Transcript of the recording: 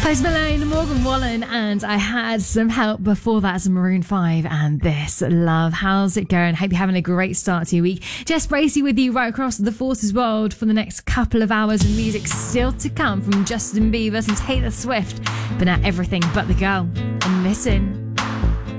Post Malone, Morgan Wallen, and I had some help before that as Maroon 5 and This Love. How's it going? Hope you're having a great start to your week. Jess Bracey with you right across the Forces world for the next couple of hours of music still to come from Justin Bieber and Taylor Swift. But now everything but the girl. And listen.